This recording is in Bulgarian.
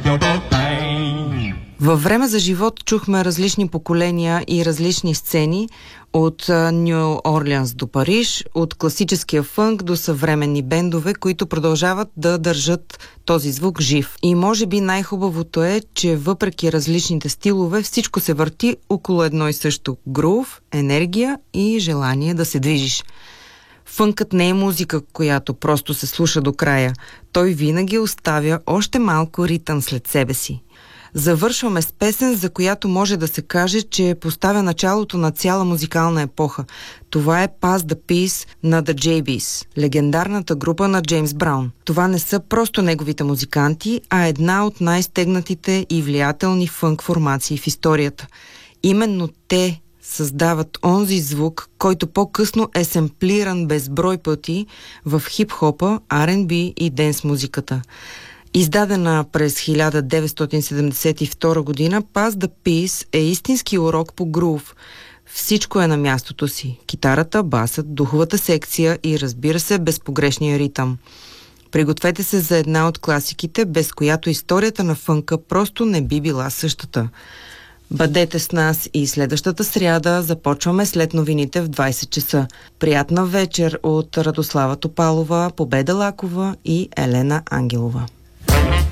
Във Време за живот чухме различни поколения и различни сцени, от Ню Орлеанс до Париж, от класическия фънк до съвременни бендове, които продължават да държат този звук жив. И може би най-хубавото е, че въпреки различните стилове, всичко се върти около едно и също: грув, енергия и желание да се движиш. Фънкът не е музика, която просто се слуша до края. Той винаги оставя още малко ритъм след себе си. Завършваме с песен, за която може да се каже, че поставя началото на цяла музикална епоха. Това е Pass the Peace на The JBs, легендарната група на Джеймс Браун. Това не са просто неговите музиканти, а една от най-стегнатите и влиятелни фънк формации в историята. Именно те създават онзи звук, който по-късно е семплиран безброй пъти в хип-хопа, R&B и денс музиката. Издадена през 1972 година, Pass the Peace е истински урок по грув. Всичко е на мястото си. Китарата, басът, духовата секция и, разбира се, безпогрешния ритъм. Пригответе се за една от класиките, без която историята на фънка просто не би била същата. Бъдете с нас и следващата сряда започваме след новините в 20 часа. Приятна вечер от Радослава Топалова, Победа Лакова и Елена Ангелова.